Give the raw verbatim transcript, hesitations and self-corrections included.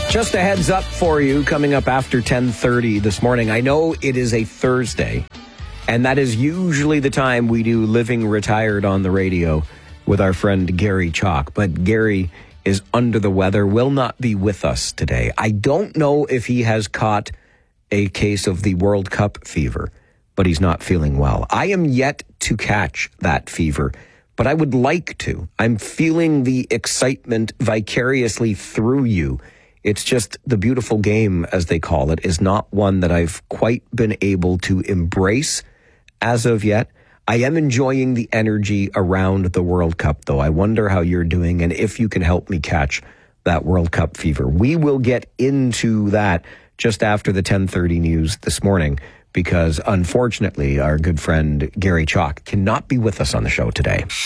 Just a heads up for you, coming up after ten thirty this morning. I know it is a Thursday, and that is usually the time we do Living Retired on the radio with our friend Gary Chalk. But Gary is under the weather, will not be with us today. I don't know if he has caught a case of the World Cup fever, but he's not feeling well. I am yet to catch that fever, but I would like to. I'm feeling the excitement vicariously through you. It's just the beautiful game, as they call it, is not one that I've quite been able to embrace as of yet. I am enjoying the energy around the World Cup, though. I wonder how you're doing and if you can help me catch that World Cup fever. We will get into that just after the ten thirty news this morning, because unfortunately, our good friend Gary Chalk cannot be with us on the show today.